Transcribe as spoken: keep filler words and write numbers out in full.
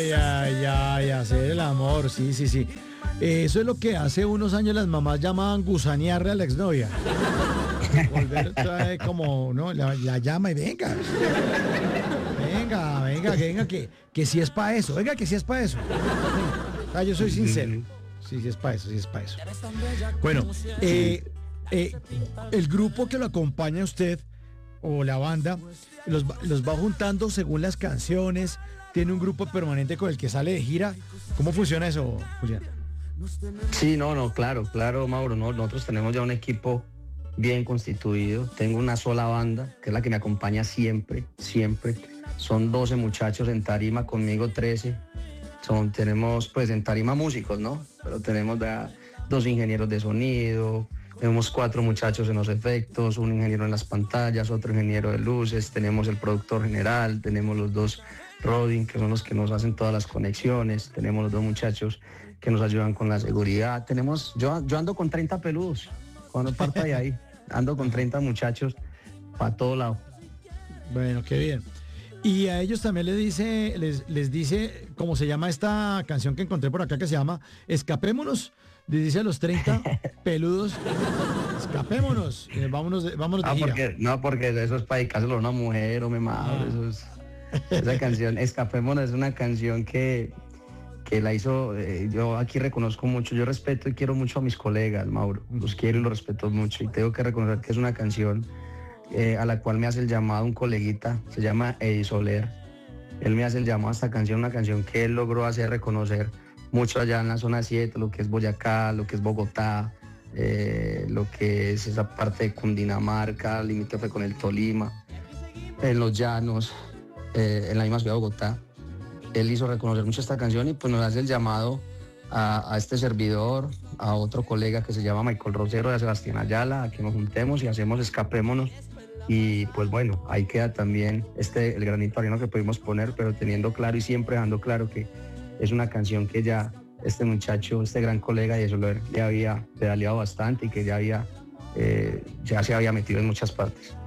Ay, ay, hacer el amor, sí, sí, sí. Eh, Eso es lo que hace unos años las mamás llamaban gusanearle a la exnovia. Volver otra vez como, ¿no? La, la llama y venga. Venga, venga, que venga, que, que sí es para eso. Venga, que sí es para eso. Venga. Ah, yo soy sincero. Sí, sí es para eso, sí es para eso. Bueno, eh, eh, el grupo que lo acompaña a usted, o la banda, los, va- los va juntando según las canciones, tiene un grupo permanente con el que sale de gira. ¿Cómo funciona eso, Julián? Sí, no, no, claro, claro, Mauro, no, nosotros tenemos ya un equipo bien constituido. Tengo una sola banda, que es la que me acompaña siempre, siempre. Son doce muchachos en tarima, conmigo trece. Son, tenemos pues en tarima músicos, ¿no? Pero tenemos ya dos ingenieros de sonido, tenemos cuatro muchachos en los efectos, un ingeniero en las pantallas, otro ingeniero de luces, tenemos el productor general, tenemos los dos Rodin, que son los que nos hacen todas las conexiones, tenemos los dos muchachos que nos ayudan con la seguridad, tenemos, yo, yo ando con treinta peludos, cuando parto de ahí, ando con treinta muchachos para todo lado. Bueno, qué bien. Y a ellos también les dice, les, les dice, ¿cómo se llama esta canción que encontré por acá que se llama Escapémonos? Les dice a los treinta peludos, escapémonos, eh, vámonos de, vámonos de Ah, gira. porque, no, porque eso es para dedicárselo a una mujer o me madre, eso es, esa canción, Escapémonos, es una canción que, que la hizo, eh, yo aquí reconozco mucho, yo respeto y quiero mucho a mis colegas, Mauro, los quiero y los respeto mucho y tengo que reconocer que es una canción eh, a la cual me hace el llamado un coleguita, se llama Eddie Soler. Él me hace el llamado a esta canción, una canción que él logró hacer reconocer mucho allá en la zona siete, lo que es Boyacá, lo que es Bogotá, eh, lo que es esa parte de Cundinamarca, limítrofe con el Tolima, en los llanos, eh, en la misma ciudad de Bogotá. Él hizo reconocer mucho esta canción y pues nos hace el llamado a, a este servidor, a otro colega que se llama Michael Rosero, y a Sebastián Ayala, a que nos juntemos y hacemos Escapémonos. Y pues bueno, ahí queda también este, el granito de arena que pudimos poner, pero teniendo claro y siempre dejando claro que es una canción que ya este muchacho, este gran colega de Soler, ya había pedaleado bastante y que ya había, eh, ya se había metido en muchas partes.